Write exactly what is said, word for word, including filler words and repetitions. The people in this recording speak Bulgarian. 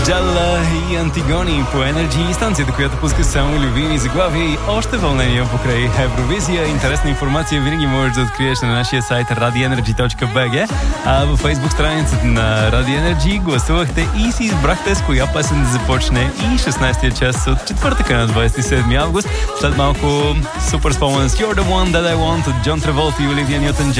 Джалла и Антигони по Energy, станцията, която пуска само любими заглавия и още вълнения покрай Евровизия. Интересна информация винаги можеш да откриеш на нашия сайт radio energy точка b g, а във Facebook страницата на Radio Energy гласувахте и си избрахте с коя песен да започне и шестнайсетия час от четвъртъка на двайсет и седми август. След малко супер спомен с You're the One That I Want от Джон Траволта и Оливия Нютон